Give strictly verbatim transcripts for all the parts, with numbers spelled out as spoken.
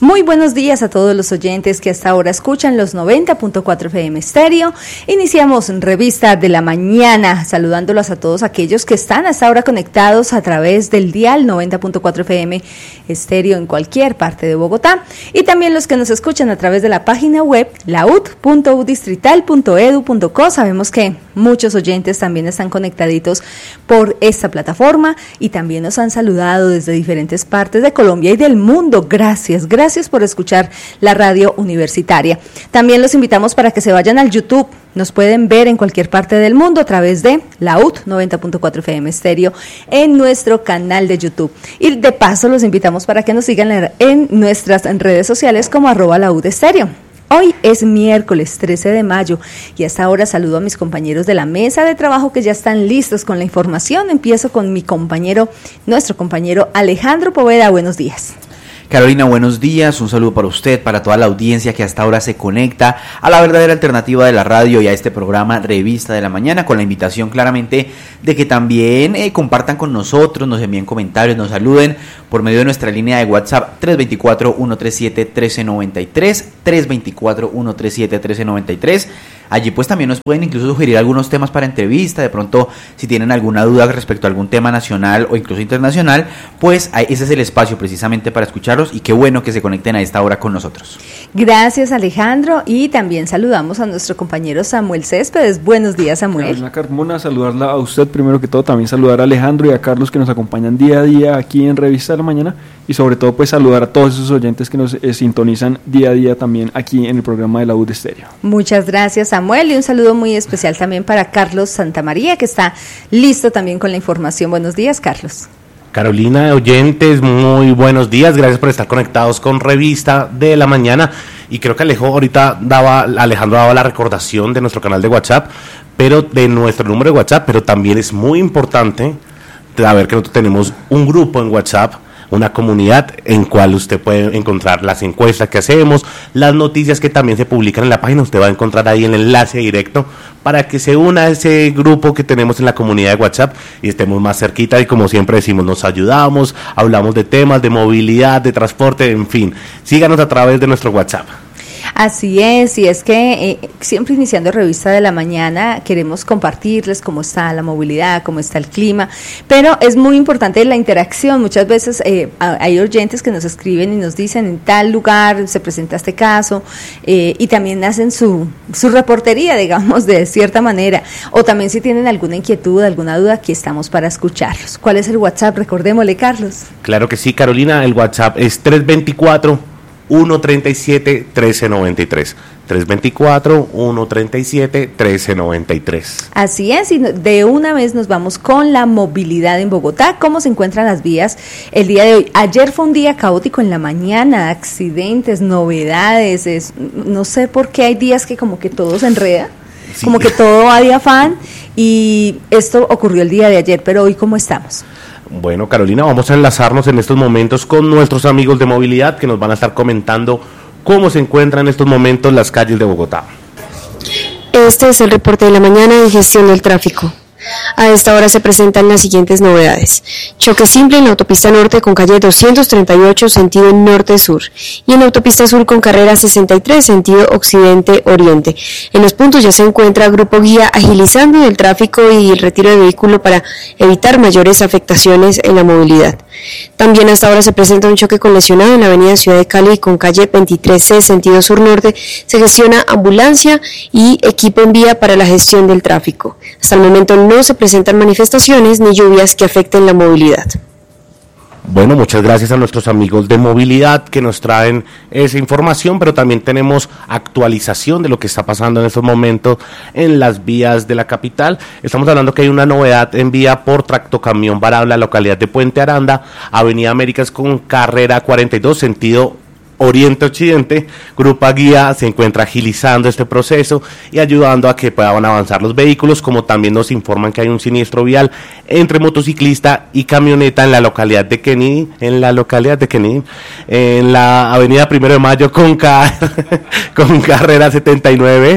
Muy buenos días a todos los oyentes que hasta ahora escuchan los noventa punto cuatro F M Estéreo. Iniciamos Revista de la Mañana, saludándolos a todos aquellos que están hasta ahora conectados a través del dial noventa punto cuatro F M Estéreo en cualquier parte de Bogotá, y también los que nos escuchan a través de la página web laud punto u distrital punto edu punto co. Sabemos que muchos oyentes también están conectaditos por esta plataforma y también nos han saludado desde diferentes partes de Colombia y del mundo. Gracias, gracias por escuchar la radio universitaria. También los invitamos para que se vayan al YouTube. Nos pueden ver en cualquier parte del mundo a través de Laud noventa punto cuatro F M Estéreo en nuestro canal de YouTube. Y de paso los invitamos para que nos sigan en nuestras redes sociales como arroba Laud Estéreo. Hoy es miércoles trece de mayo y hasta ahora saludo a mis compañeros de la mesa de trabajo que ya están listos con la información. Empiezo con mi compañero, nuestro compañero Alejandro Poveda. Buenos días. Carolina, buenos días, un saludo para usted, para toda la audiencia que hasta ahora se conecta a la verdadera alternativa de la radio y a este programa Revista de la Mañana, con la invitación claramente de que también eh, compartan con nosotros, nos envíen comentarios, nos saluden por medio de nuestra línea de WhatsApp tres dos cuatro, uno tres siete, uno tres nueve tres, tres dos cuatro, uno tres siete, uno tres nueve tres. Allí pues también nos pueden incluso sugerir algunos temas para entrevista, de pronto si tienen alguna duda respecto a algún tema nacional o incluso internacional, pues ese es el espacio precisamente para escucharlos, y qué bueno que se conecten a esta hora con nosotros. Gracias, Alejandro, y también saludamos a nuestro compañero Samuel Céspedes. Buenos días, Samuel. Carolina Carmona, saludarla a usted primero que todo, también saludar a Alejandro y a Carlos que nos acompañan día a día aquí en Revista de la Mañana, y sobre todo pues saludar a todos esos oyentes que nos eh, sintonizan día a día también aquí en el programa de Laud Estéreo. Muchas gracias, Samuel, y un saludo muy especial también para Carlos Santamaría, que está listo también con la información. Buenos días, Carlos. Carolina, oyentes, muy buenos días, gracias por estar conectados con Revista de la Mañana. Y creo que Alejo ahorita daba, Alejandro daba la recordación de nuestro canal de WhatsApp, pero de nuestro número de WhatsApp, pero también es muy importante saber que nosotros tenemos un grupo en WhatsApp, una comunidad en cual usted puede encontrar las encuestas que hacemos, las noticias que también se publican en la página. Usted va a encontrar ahí el enlace directo para que se una a ese grupo que tenemos en la comunidad de WhatsApp y estemos más cerquita, y como siempre decimos, nos ayudamos, hablamos de temas de movilidad, de transporte, en fin, síganos a través de nuestro WhatsApp. Así es, y es que eh, siempre iniciando Revista de la Mañana queremos compartirles cómo está la movilidad, cómo está el clima, pero es muy importante la interacción. Muchas veces eh, hay oyentes que nos escriben y nos dicen en tal lugar se presenta este caso, eh, y también hacen su, su reportería, digamos, de cierta manera, o también si tienen alguna inquietud, alguna duda, aquí estamos para escucharlos. ¿Cuál es el WhatsApp? Recordémosle, Carlos. Claro que sí, Carolina, el WhatsApp es tres dos cuatro, uno tres siete, uno tres nueve tres, tres dos cuatro, uno tres siete, uno tres nueve tres. Así es, y de una vez nos vamos con la movilidad en Bogotá. ¿Cómo se encuentran las vías el día de hoy? Ayer fue un día caótico en la mañana, accidentes, novedades, es, no sé por qué hay días que como que todo se enreda, sí, como que todo va de afán, y esto ocurrió el día de ayer, pero hoy ¿cómo estamos? Bueno, Carolina, vamos a enlazarnos en estos momentos con nuestros amigos de movilidad que nos van a estar comentando cómo se encuentran en estos momentos las calles de Bogotá. Este es el reporte de la mañana de gestión del tráfico. A esta hora se presentan las siguientes novedades. Choque simple en la autopista norte con calle doscientos treinta y ocho sentido norte-sur y en la autopista sur con carrera sesenta y tres sentido occidente-oriente. En los puntos ya se encuentra Grupo Guía agilizando el tráfico y el retiro de vehículo para evitar mayores afectaciones en la movilidad. También hasta ahora se presenta un choque con lesionado en la avenida Ciudad de Cali con calle veintitrés C sentido sur-norte. Se gestiona ambulancia y equipo en vía para la gestión del tráfico. Hasta el momento no se presentan manifestaciones ni lluvias que afecten la movilidad. Bueno, muchas gracias a nuestros amigos de movilidad que nos traen esa información, pero también tenemos actualización de lo que está pasando en estos momentos en las vías de la capital. Estamos hablando que hay una novedad en vía por tractocamión varable a la localidad de Puente Aranda, Avenida Américas con carrera cuarenta y dos, sentido Oriente-Occidente. Grupo Guía se encuentra agilizando este proceso y ayudando a que puedan avanzar los vehículos, como también nos informan que hay un siniestro vial entre motociclista y camioneta en la localidad de Kennedy, en la localidad de Kennedy, en la avenida Primero de Mayo con, ca- con carrera setenta y nueve,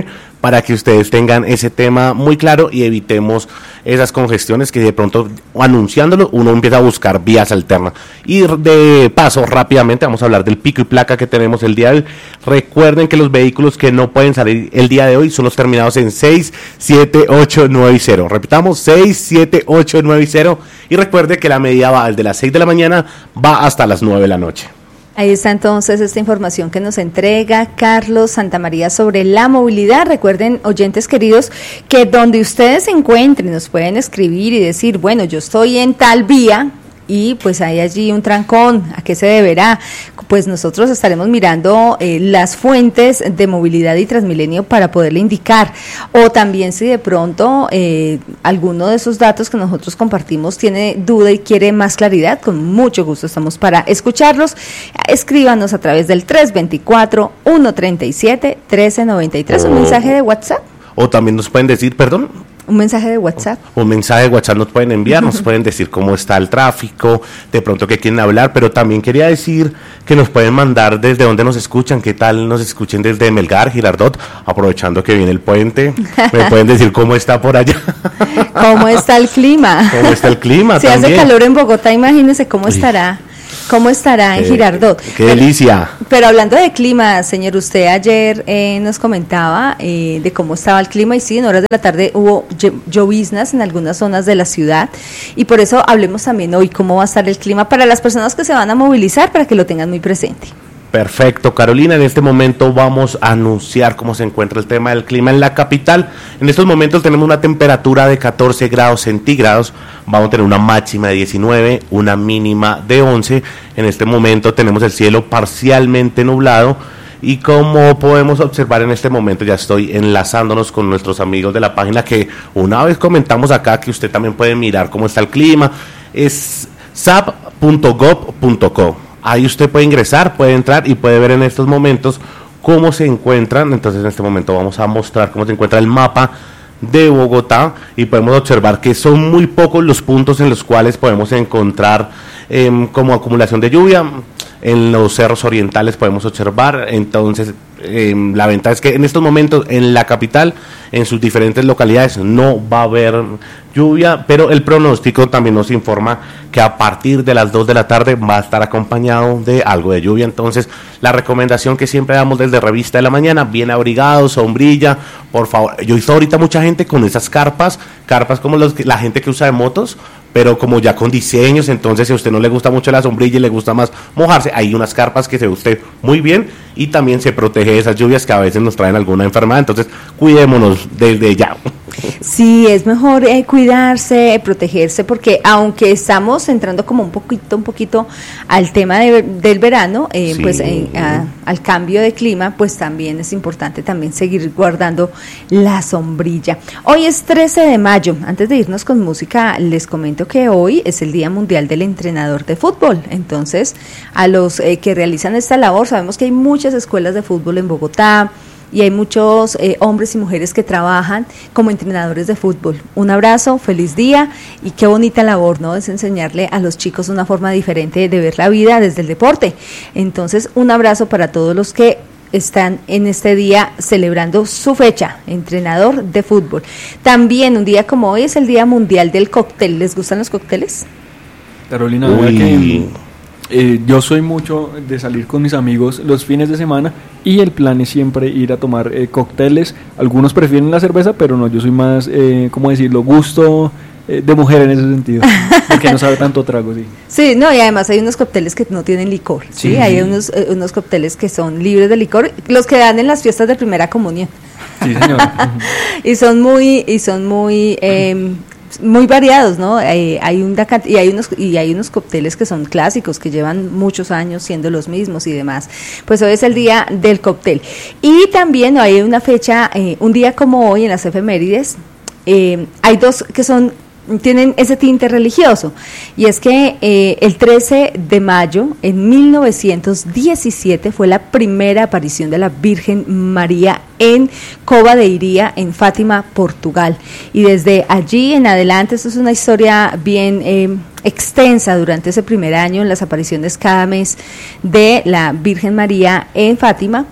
para que ustedes tengan ese tema muy claro y evitemos esas congestiones que de pronto anunciándolo uno empieza a buscar vías alternas. Y de paso rápidamente vamos a hablar del pico y placa que tenemos el día de hoy. Recuerden que los vehículos que no pueden salir el día de hoy son los terminados en seis siete ocho nueve cero. Repitamos, seis siete ocho nueve cero, y recuerde que la medida va desde las seis de la mañana va hasta las nueve de la noche. Ahí está entonces esta información que nos entrega Carlos Santamaría sobre la movilidad. Recuerden, oyentes queridos, que donde ustedes se encuentren nos pueden escribir y decir, bueno, yo estoy en tal vía y pues hay allí un trancón, ¿a qué se deberá? Pues nosotros estaremos mirando eh, las fuentes de movilidad y Transmilenio para poderle indicar, o también si de pronto eh, alguno de esos datos que nosotros compartimos tiene duda y quiere más claridad, con mucho gusto estamos para escucharlos. Escríbanos a través del tres dos cuatro, uno tres siete, uno tres nueve tres, un mensaje de WhatsApp. O también nos pueden decir, perdón, Un mensaje de WhatsApp. Un mensaje de WhatsApp nos pueden enviar, nos pueden decir cómo está el tráfico, de pronto que quieren hablar, pero también quería decir que nos pueden mandar desde dónde nos escuchan, qué tal nos escuchen desde Melgar, Girardot, aprovechando que viene el puente, me pueden decir cómo está por allá. ¿Cómo está el clima? ¿Cómo está el clima? Si también hace calor en Bogotá, imagínese cómo estará. ¿Cómo estará en Eh, Girardot? ¡Qué delicia! Pero, pero hablando de clima, señor, usted ayer eh, nos comentaba eh, de cómo estaba el clima, y sí, en horas de la tarde hubo ll- lloviznas en algunas zonas de la ciudad, y por eso hablemos también hoy cómo va a estar el clima para las personas que se van a movilizar, para que lo tengan muy presente. Perfecto, Carolina, en este momento vamos a anunciar cómo se encuentra el tema del clima en la capital. En estos momentos tenemos una temperatura de catorce grados centígrados, vamos a tener una máxima de diecinueve, una mínima de once. En este momento tenemos el cielo parcialmente nublado, y como podemos observar en este momento ya estoy enlazándonos con nuestros amigos de la página que una vez comentamos acá que usted también puede mirar cómo está el clima, es sap punto gov punto co. Ahí usted puede ingresar, puede entrar y puede ver en estos momentos cómo se encuentran. Entonces en este momento vamos a mostrar cómo se encuentra el mapa de Bogotá, y podemos observar que son muy pocos los puntos en los cuales podemos encontrar eh, como acumulación de lluvia. En los cerros orientales podemos observar, entonces eh, la ventaja es que en estos momentos en la capital, en sus diferentes localidades, no va a haber lluvia, pero el pronóstico también nos informa que a partir de las dos de la tarde va a estar acompañado de algo de lluvia. Entonces la recomendación que siempre damos desde Revista de la Mañana, bien abrigado, sombrilla, por favor. Yo he visto ahorita mucha gente con esas carpas, carpas como los que, la gente que usa de motos, pero como ya con diseños. Entonces si a usted no le gusta mucho la sombrilla y le gusta más mojarse, hay unas carpas que se ve usted muy bien y también se protege de esas lluvias que a veces nos traen alguna enfermedad. Entonces cuidémonos desde ya. Sí, es mejor eh, cuidarse, eh, protegerse, porque aunque estamos entrando como un poquito, un poquito al tema de, del verano, eh, Sí. pues eh, a, al cambio de clima, pues también es importante también seguir guardando la sombrilla. Hoy es trece de mayo. Antes de irnos con música, les comento que hoy es el Día Mundial del Entrenador de Fútbol. Entonces, a los eh, que realizan esta labor, sabemos que hay muchas escuelas de fútbol en Bogotá, y hay muchos eh, hombres y mujeres que trabajan como entrenadores de fútbol. Un abrazo, feliz día, y qué bonita labor, ¿no? Es enseñarle a los chicos una forma diferente de ver la vida desde el deporte. Entonces, un abrazo para todos los que están en este día celebrando su fecha, entrenador de fútbol. También un día como hoy es el Día Mundial del Cóctel. ¿Les gustan los cócteles? Carolina, Uy. vea que eh, yo soy mucho de salir con mis amigos los fines de semana, y el plan es siempre ir a tomar eh, cócteles. Algunos prefieren la cerveza, pero no, yo soy más, eh, ¿cómo decirlo?, gusto eh, de mujer en ese sentido, porque no sabe tanto trago, sí. Sí, no, y además hay unos cócteles que no tienen licor, ¿sí? Sí. Hay unos, eh, unos cócteles que son libres de licor, los que dan en las fiestas de primera comunión. Sí, señor. y son muy, y son muy... Eh, muy variados, ¿no? Eh, hay una cant- y hay unos y hay unos cócteles que son clásicos, que llevan muchos años siendo los mismos y demás. Pues hoy es el día del cóctel. Y también hay una fecha, eh, un día como hoy en las efemérides, eh, hay dos que son tienen ese tinte religioso, y es que eh, el trece de mayo en mil novecientos diecisiete fue la primera aparición de la Virgen María en Cova de Iría, en Fátima, Portugal, y desde allí en adelante, esto es una historia bien eh, extensa durante ese primer año, en las apariciones cada mes de la Virgen María en Fátima.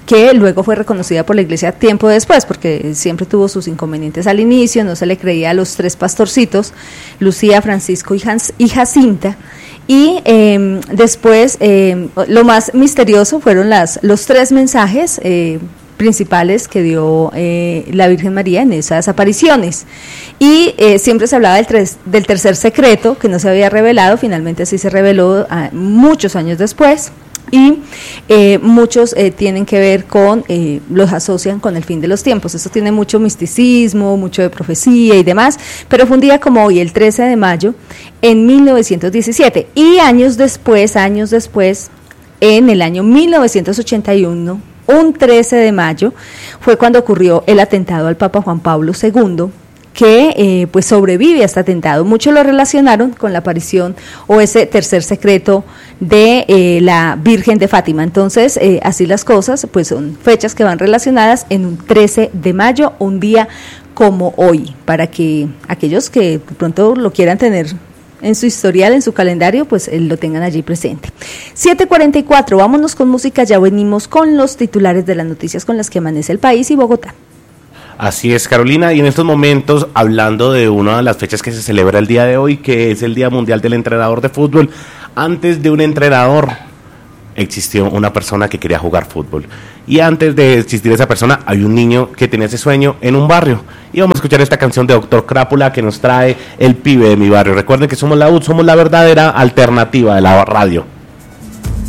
que luego fue reconocida por la iglesia tiempo después, porque siempre tuvo sus inconvenientes al inicio, no se le creía a los tres pastorcitos, Lucía, Francisco y, Hans, y Jacinta, y eh, después eh, lo más misterioso fueron las, los tres mensajes eh, principales que dio eh, la Virgen María en esas apariciones, y eh, siempre se hablaba del, tres, del tercer secreto que no se había revelado, finalmente sí se reveló a, muchos años después. Y eh, muchos eh, tienen que ver con, eh, los asocian con el fin de los tiempos. Eso tiene mucho misticismo, mucho de profecía y demás, pero fue un día como hoy, el trece de mayo, en mil novecientos diecisiete, y años después, años después, en el año mil novecientos ochenta y uno, un trece de mayo, fue cuando ocurrió el atentado al Papa Juan Pablo segundo, que eh, pues sobrevive a este atentado. Muchos lo relacionaron con la aparición o ese tercer secreto de eh, la Virgen de Fátima. Entonces, eh, así las cosas, pues son fechas que van relacionadas en un trece de mayo, un día como hoy, para que aquellos que de pronto lo quieran tener en su historial, en su calendario, pues eh, lo tengan allí presente. siete cuarenta y cuatro, vámonos con música, ya venimos con los titulares de las noticias con las que amanece el país y Bogotá. Así es, Carolina, y en estos momentos, hablando de una de las fechas que se celebra el día de hoy, que es el Día Mundial del Entrenador de Fútbol, antes de un entrenador existió una persona que quería jugar fútbol, y antes de existir esa persona hay un niño que tenía ese sueño en un barrio, y vamos a escuchar esta canción de Doctor Crápula que nos trae El Pibe de mi barrio. Recuerden que somos la U, somos la verdadera alternativa de la radio.